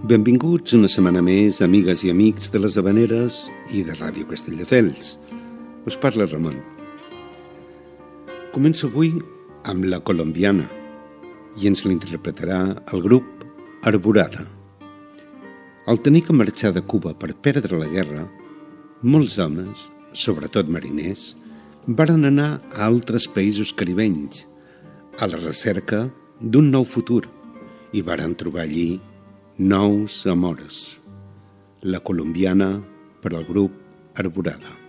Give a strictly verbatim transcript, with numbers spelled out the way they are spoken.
Benvinguts una setmana més, amigues i amics de les Havaneres i de Ràdio Castelldefels. Us parla Ramon. Començo avui amb La Colombiana i ens l'interpretarà el grup Arborada. Al tenir que marxar de Cuba per perdre la guerra, molts homes, sobretot mariners, varen anar a altres països caribenys a la recerca d'un nou futur i varen trobar allí nous amors. La Colombiana per al grup Arborada.